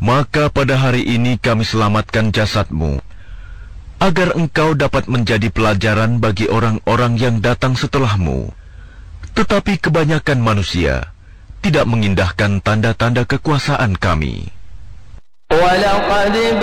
Maka pada hari ini kami selamatkan jasadmu, agar engkau dapat menjadi pelajaran bagi orang-orang yang datang setelahmu. Tetapi kebanyakan manusia tidak mengindahkan tanda-tanda kekuasaan kami.